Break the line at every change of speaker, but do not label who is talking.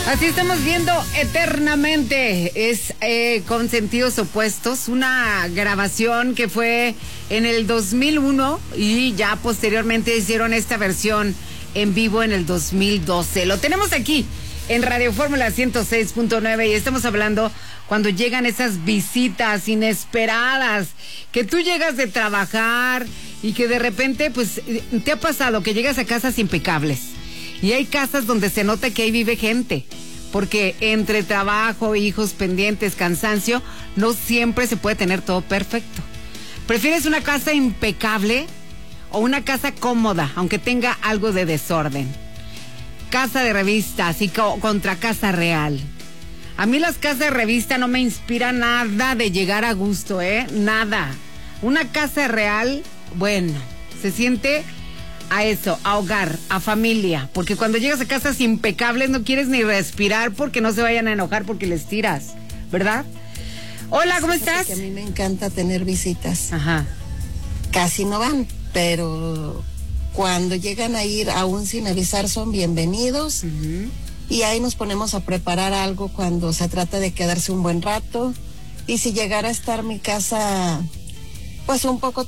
Así estamos viendo Eternamente, es con sentidos opuestos, una grabación que fue en el 2001 y ya posteriormente hicieron esta versión en vivo en el 2012. Lo tenemos aquí en Radio Fórmula 106.9 y estamos hablando cuando llegan esas visitas inesperadas, que tú llegas de trabajar y que de repente pues te ha pasado que llegas a casas impecables. Y hay casas donde se nota que ahí vive gente, porque entre trabajo, hijos pendientes, cansancio, no siempre se puede tener todo perfecto. ¿Prefieres una casa impecable o una casa cómoda, aunque tenga algo de desorden? Casa de revista, así contra casa real. A mí las casas de revista no me inspiran nada de llegar a gusto, nada. Una casa real, bueno, se siente a eso, a hogar, a familia, porque cuando llegas a casas impecables no quieres ni respirar porque no se vayan a enojar porque les tiras, ¿verdad? Hola, ¿cómo estás?
Que a mí me encanta tener visitas.
Ajá.
Casi no van, pero cuando llegan a ir aún sin avisar son bienvenidos.
Uh-huh.
Y ahí nos ponemos a preparar algo cuando se trata de quedarse un buen rato. Y si llegara a estar mi casa pues un poco